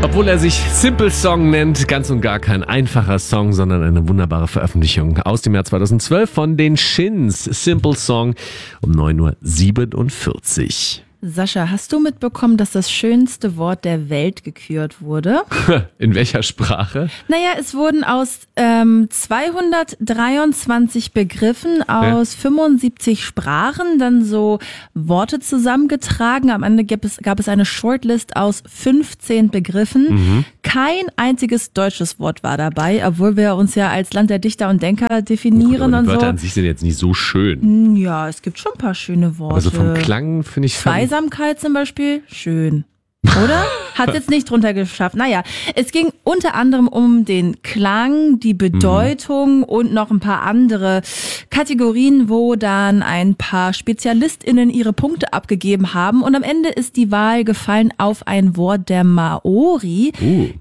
Obwohl er sich Simple Song nennt, ganz und gar kein einfacher Song, sondern eine wunderbare Veröffentlichung aus dem Jahr 2012 von den Shins. Simple Song um 9:47 Uhr. Sascha, hast du mitbekommen, dass das schönste Wort der Welt gekürt wurde? In welcher Sprache? Naja, es wurden aus 223 Begriffen aus 75 Sprachen dann so Worte zusammengetragen. Am Ende gab es eine Shortlist aus 15 Begriffen. Kein einziges deutsches Wort war dabei, obwohl wir uns ja als Land der Dichter und Denker definieren. Aber die und Wörter so. an sich sind jetzt nicht so schön. Ja, es gibt schon ein paar schöne Worte. Also vom Klang finde ich... Zweisamkeit zum Beispiel, schön. Oder? Hat jetzt nicht drunter geschafft. Naja, es ging unter anderem um den Klang, die Bedeutung und noch ein paar andere Kategorien, wo dann ein paar SpezialistInnen ihre Punkte abgegeben haben. Und am Ende ist die Wahl gefallen auf ein Wort der Maori,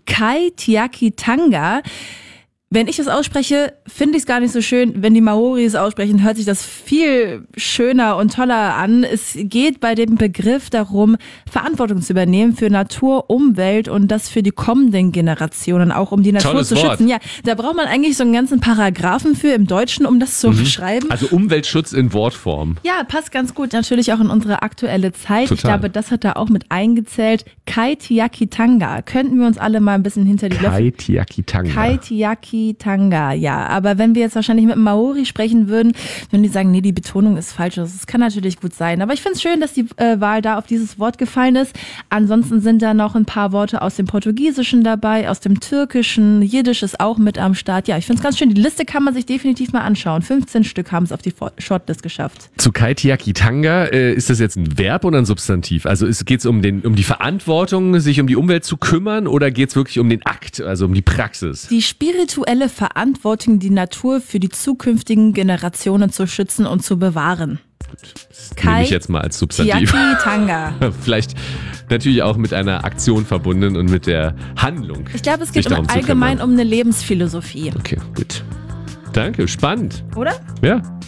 Kaitiakitanga. Wenn ich das ausspreche, finde ich es gar nicht so schön. Wenn die Maori es aussprechen, hört sich das viel schöner und toller an. Es geht bei dem Begriff darum, Verantwortung zu übernehmen für Natur, Umwelt und das für die kommenden Generationen, auch um die Natur Tolles zu Wort. schützen. Ja, da braucht man eigentlich so einen ganzen Paragraphen für im Deutschen, um das zu beschreiben. Also Umweltschutz in Wortform. Ja, passt ganz gut. Natürlich auch in unsere aktuelle Zeit. Total. Ich glaube, das hat da auch mit eingezählt. Kaitiakitanga. Könnten wir uns alle mal ein bisschen hinter die Löffel... Kaitiakitanga, ja. Aber wenn wir jetzt wahrscheinlich mit einem Maori sprechen würden die sagen, nee, die Betonung ist falsch. Das kann natürlich gut sein. Aber ich finde es schön, dass die Wahl da auf dieses Wort gefallen ist. Ansonsten sind da noch ein paar Worte aus dem Portugiesischen dabei, aus dem Türkischen. Jiddisch ist auch mit am Start. Ja, ich finde es ganz schön. Die Liste kann man sich definitiv mal anschauen. 15 Stück haben es auf die Shortlist geschafft. Zu Kaitiakitanga, ist das jetzt ein Verb oder ein Substantiv? Also geht es um die Verantwortung, sich um die Umwelt zu kümmern, oder geht es wirklich um den Akt, also um die Praxis? Die spirituelle Verantwortung, die Natur für die zukünftigen Generationen zu schützen und zu bewahren. Das nehme ich jetzt mal als Substantiv. Kaitiakitanga. Vielleicht natürlich auch mit einer Aktion verbunden und mit der Handlung. Ich glaube, es sich geht darum zu allgemein kümmern. um eine Lebensphilosophie. Okay, gut. Danke, spannend. Oder? Ja.